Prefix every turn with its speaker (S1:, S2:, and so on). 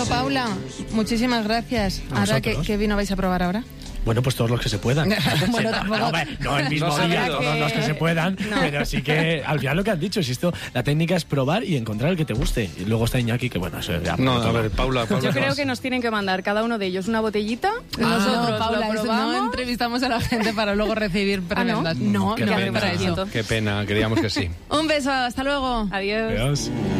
S1: Bueno, Paula, muchísimas gracias. Ahora, ¿qué vino vais a probar ahora?
S2: Bueno, pues todos los que se puedan.
S1: Bueno, tampoco...
S2: no el mismo día, todos los que se puedan, pero sí que al final lo que has dicho, si esto, la técnica es probar y encontrar el que te guste. Y luego está Iñaki, que bueno, eso ya...
S3: No, a ver, Paula
S4: yo creo que nos tienen que mandar cada uno de ellos una botellita. Nosotros
S1: Paula,
S4: lo probamos.
S1: no entrevistamos a la gente para luego recibir prebendas. No,
S3: Qué
S1: no
S3: pena,
S1: para eso.
S3: qué pena, creíamos que sí.
S1: Un beso, hasta luego.
S4: Adiós.
S2: Adiós.